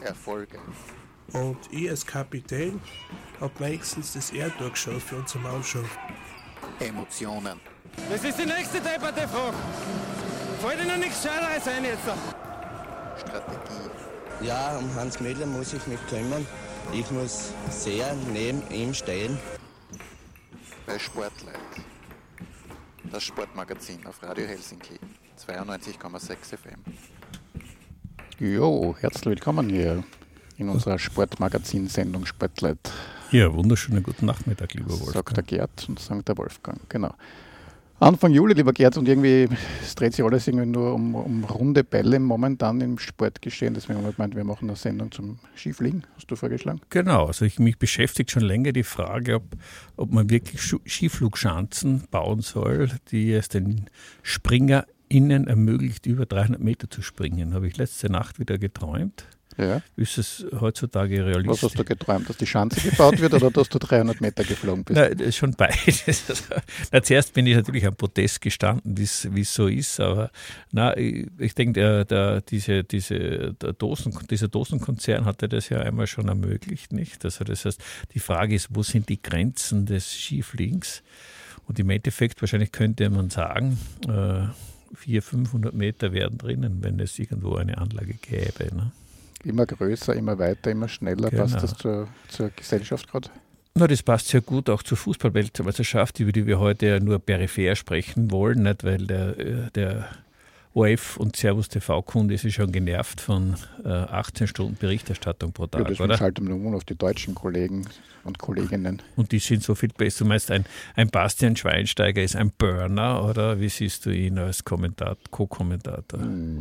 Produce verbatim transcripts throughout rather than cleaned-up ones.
Erfolge. Und ich als Kapitän hab meistens das Erd durchgeschaut für unsere Mannschaft. Emotionen. Das ist die nächste depperte Frage. Fällt dir noch nichts Scheißeres ein jetzt? Strategie. Ja, um Hans Mädler muss ich mich kümmern. Ich muss sehr neben ihm stehen. Bei Sportleit. Das Sportmagazin auf Radio Helsinki. zweiundneunzig Komma sechs F M. Jo, herzlich willkommen hier in unserer Sportmagazin-Sendung Sportleit. Ja, wunderschönen guten Nachmittag, lieber Wolfgang. Sagt der Gerd und sagt der Wolfgang, genau. Anfang Juli, lieber Gerd, und irgendwie es dreht sich alles irgendwie nur um, um runde Bälle momentan im Sportgeschehen. Deswegen haben wir gemeint, wir machen eine Sendung zum Skifliegen. Hast du vorgeschlagen? Genau, also ich, mich beschäftigt schon länger die Frage, ob, ob man wirklich Skiflugschanzen bauen soll, die es den SpringerInnen ermöglicht, über dreihundert Meter zu springen. Habe ich letzte Nacht wieder geträumt. Ja. Ist es heutzutage realistisch? Was hast du geträumt? Dass die Schanze gebaut wird oder dass du dreihundert Meter geflogen bist? Nein, das ist schon beides. Also, na, zuerst bin ich natürlich am Podest gestanden, wie es so ist, aber na, ich, ich denke, der, der, diese, diese, der Dosen, dieser Dosenkonzern hatte das ja einmal schon ermöglicht, nicht? Also das heißt, die Frage ist, wo sind die Grenzen des Skifliegens? Und im Endeffekt, wahrscheinlich könnte man sagen, äh, vierhundert, fünfhundert Meter wären drinnen, wenn es irgendwo eine Anlage gäbe, ne? Immer größer, immer weiter, immer schneller. Genau. Passt das zur, zur Gesellschaft gerade? Na, das passt sehr gut auch zur Fußball-Weltmeisterschaft, über die wir heute ja nur peripher sprechen wollen, nicht? Weil der, der O R F und Servus T V-Kunde ist schon genervt von äh, achtzehn Stunden Berichterstattung pro Tag, Ja, deswegen oder? schalten wir nun auf die deutschen Kollegen und Kolleginnen. Und die sind so viel besser. Du meinst, ein, ein Bastian Schweinsteiger ist ein Burner, oder wie siehst du ihn als Kommentat, Co-Kommentator?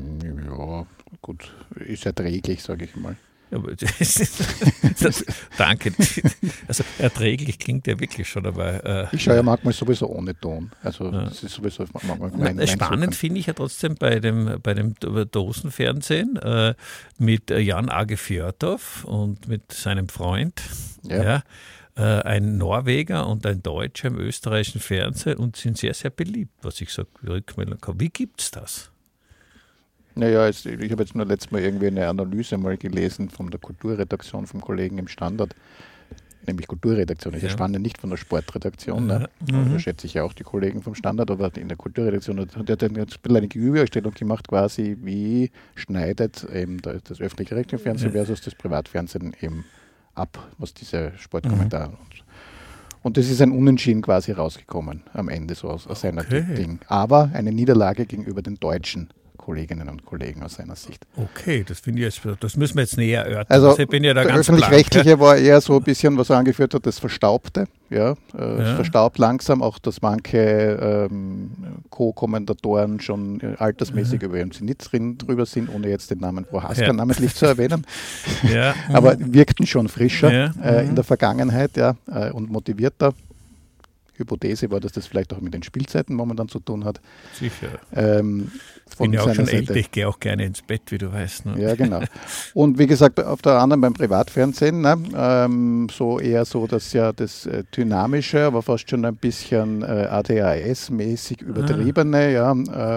Ja, gut, ist erträglich, sage ich mal. Aber das ist, das, danke. Also erträglich klingt ja wirklich schon, aber... Äh, ich schaue ja manchmal sowieso ohne Ton. Also ja. das ist sowieso manchmal mein, mein Spannend finde ich ja trotzdem bei dem, bei dem Dosenfernsehen äh, mit Jan Age Fjørtoft und mit seinem Freund, ja. Ja, äh, ein Norweger und ein Deutscher im österreichischen Fernsehen und sind sehr, sehr beliebt, was ich so rückmelden kann. Wie gibt es das? Naja, ich habe jetzt nur letztes Mal irgendwie eine Analyse mal gelesen von der Kulturredaktion vom Kollegen im Standard, nämlich Kulturredaktion. Ich ja. spanne nicht von der Sportredaktion, ne? Ja. Mhm. Da schätze ich ja auch die Kollegen vom Standard, aber in der Kulturredaktion hat er dann ein bisschen eine Gegenüberstellung gemacht, quasi wie schneidet eben das öffentlich-rechtliche Fernsehen ja. versus das Privatfernsehen eben ab, was diese Sportkommentare mhm. und Und das ist ein Unentschieden quasi rausgekommen am Ende so aus, aus seiner Okay. Ding. Aber eine Niederlage gegenüber den deutschen Kolleginnen und Kollegen aus seiner Sicht. Okay, das finde ich jetzt, das müssen wir jetzt näher erörtern. Also also ich bin ja da der ganz öffentlich-rechtliche war eher so ein bisschen, was er angeführt hat, das Verstaubte. Ja, äh, Ja. Es verstaubt langsam, auch dass manche ähm, Co-Kommentatoren schon äh, altersmäßig Ja. über ihren Zenit drin drüber sind, ohne jetzt den Namen Frau Hasker Ja. namentlich zu erwähnen. Ja. Aber wirkten schon frischer Ja. äh, Mhm. in der Vergangenheit, ja, äh, und motivierter. Hypothese war, dass das vielleicht auch mit den Spielzeiten momentan zu tun hat. Sicher. Ähm, Ich bin ja auch schon Seite. älter, ich gehe auch gerne ins Bett, wie du weißt. Ne? Ja, genau. Und wie gesagt, auf der anderen beim Privatfernsehen, ne, ähm, so eher so, dass ja das äh, Dynamische, aber fast schon ein bisschen äh, A D H S-mäßig übertriebene, ja,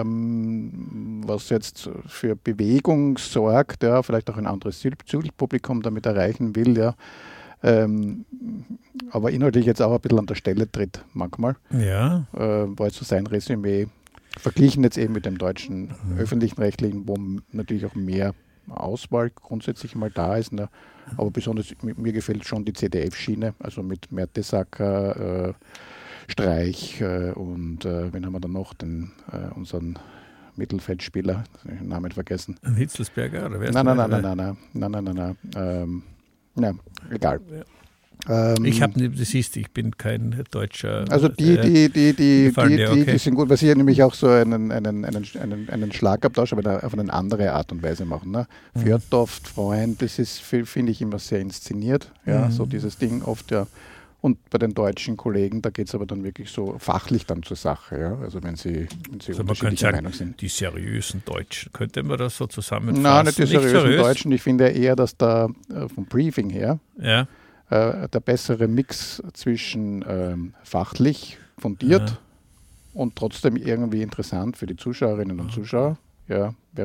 ähm, was jetzt für Bewegung sorgt, ja, vielleicht auch ein anderes Zielpublikum damit erreichen will, ja. Ähm, aber inhaltlich jetzt auch ein bisschen an der Stelle tritt manchmal. Ja. Äh, war jetzt so sein Resümee. Verglichen jetzt eben mit dem deutschen Mhm. öffentlichen Rechtlichen, wo m- natürlich auch mehr Auswahl grundsätzlich mal da ist. Ne? Aber besonders m- mir gefällt schon die Z D F-Schiene, also mit Mertesacker, äh, Streich äh, und äh, wen haben wir dann noch? Den, äh, unseren Mittelfeldspieler, den Namen vergessen. Ein Hitzelsberger oder wer ist Nein, nein, der? nein, nein, nein, nein, nein, nein, nein, nein. Ähm, ja, egal. Ähm, Ich habe, du siehst, ich bin kein deutscher. Also die, äh, die, die, die, gefallen die, dir, die, okay. die sind gut, weil sie ja nämlich auch so einen, einen, einen, einen, einen Schlagabtausch, aber auf eine andere Art und Weise machen. Ne? Mhm. Fjørtoft, Freund, das ist, finde ich, immer sehr inszeniert, ja, Mhm. so dieses Ding oft, ja. Und bei den deutschen Kollegen, da geht es aber dann wirklich so fachlich dann zur Sache, ja. Also wenn sie, wenn sie Also man könnte unterschiedlicher sagen, Meinung sind. die seriösen Deutschen. Könnte man das so zusammenfassen? Nein, nicht die seriösen seriös? Deutschen. Ich finde eher, dass da äh, vom Briefing her Ja. äh, der bessere Mix zwischen ähm, fachlich fundiert Ja. und trotzdem irgendwie interessant für die Zuschauerinnen und Zuschauer, ja,